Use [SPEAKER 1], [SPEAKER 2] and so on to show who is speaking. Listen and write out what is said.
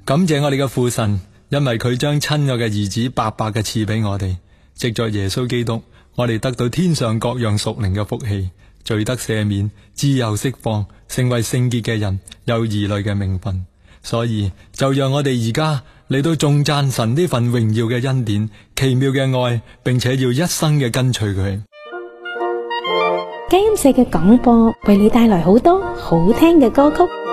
[SPEAKER 1] 感謝我哋嘅父神，因為佢將親愛嘅兒子白白嘅賜俾我哋，藉着耶穌基督，我哋得到天上各樣屬靈嘅福氣，罪得赦免，自由釋放，成為聖潔嘅人，有兒女嘅名分。所以就讓我哋而家嚟到頌讚神呢份榮耀嘅恩典、奇妙嘅愛，並且要一生嘅跟隨佢。
[SPEAKER 2] 佳音社嘅廣播為你帶來好多好聽嘅歌曲。